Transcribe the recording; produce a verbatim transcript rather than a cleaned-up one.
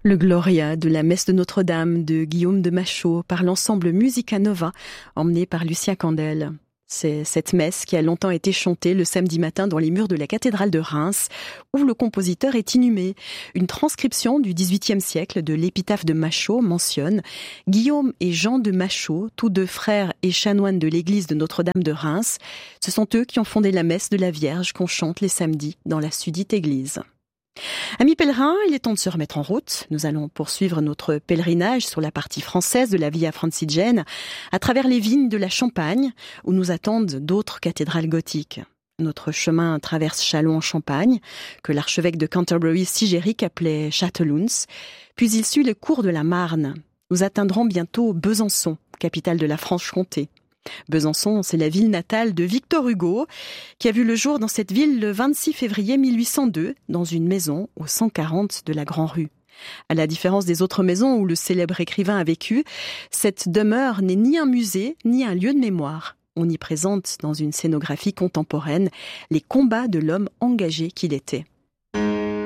Le Gloria de la messe de Notre-Dame de Guillaume de Machaut par l'ensemble Musica Nova, emmené par Lucien Candel. C'est cette messe qui a longtemps été chantée le samedi matin dans les murs de la cathédrale de Reims, où le compositeur est inhumé. Une transcription du dix-huitième siècle de l'épitaphe de Machaut mentionne « Guillaume et Jean de Machaut, tous deux frères et chanoines de l'église de Notre-Dame de Reims, ce sont eux qui ont fondé la messe de la Vierge qu'on chante les samedis dans la sudite église ». Amis pèlerins, il est temps de se remettre en route. Nous allons poursuivre notre pèlerinage sur la partie française de la Via Francigène, à travers les vignes de la Champagne, où nous attendent d'autres cathédrales gothiques. Notre chemin traverse Châlons en Champagne, que l'archevêque de Canterbury Sigéric appelait Châtelouns, puis il suit le cours de la Marne. Nous atteindrons bientôt Besançon, capitale de la Franche-Comté. Besançon, c'est la ville natale de Victor Hugo, qui a vu le jour dans cette ville le vingt-six février mille huit cent deux, dans une maison au cent quarante de la Grand-Rue. À la différence des autres maisons où le célèbre écrivain a vécu, cette demeure n'est ni un musée, ni un lieu de mémoire. On y présente, dans une scénographie contemporaine, les combats de l'homme engagé qu'il était.